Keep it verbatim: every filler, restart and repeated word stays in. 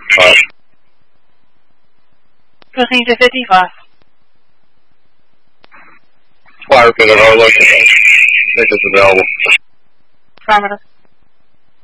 Alright. Proceed to fifty-five. Fire pin at our location. I think it's available. Affirmative.